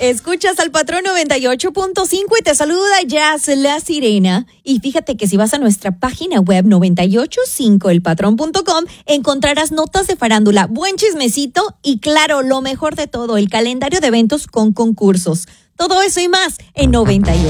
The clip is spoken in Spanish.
Escuchas al Patrón 98.5 y te saluda Jazz La Sirena. Y fíjate que si vas a nuestra página web 985elpatrón.com encontrarás notas de farándula, buen chismecito y claro, lo mejor de todo, el calendario de eventos con concursos. Todo eso y más en 98.